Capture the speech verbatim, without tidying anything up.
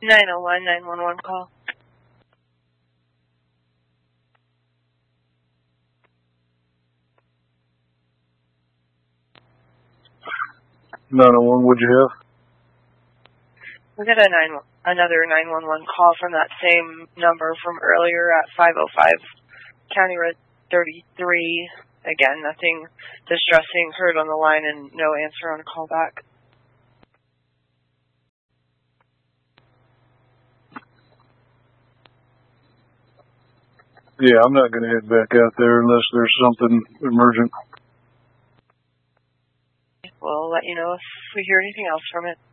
nine oh one, nine one one call. nine oh one, what'd you have? We got a nine, another nine one one call from that same number from earlier at five oh five County Road thirty-three. Again, nothing distressing, heard on the line and no answer on a call back. Yeah, I'm not going to head back out there unless there's something emergent. We'll let you know if we hear anything else from it.